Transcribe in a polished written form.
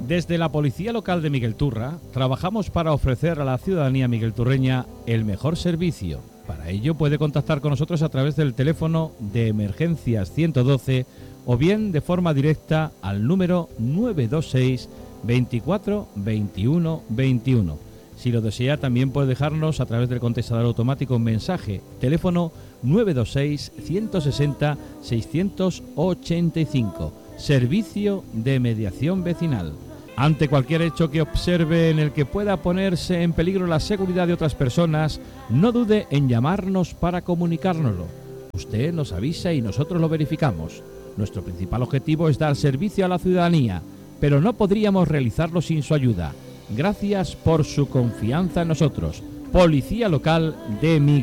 Desde la Policía Local de Miguelturra trabajamos para ofrecer a la ciudadanía miguelturreña el mejor servicio. Para ello puede contactar con nosotros a través del teléfono de emergencias 112 o bien de forma directa al número 926 24 21 21. Si lo desea, también puede dejarnos a través del contestador automático un mensaje. Teléfono 926 160 685. Servicio de mediación vecinal. Ante cualquier hecho que observe en el que pueda ponerse en peligro la seguridad de otras personas, no dude en llamarnos para comunicárnoslo. Usted nos avisa y nosotros lo verificamos. Nuestro principal objetivo es dar servicio a la ciudadanía, pero no podríamos realizarlo sin su ayuda. Gracias por su confianza en nosotros. Policía Local de Miguel.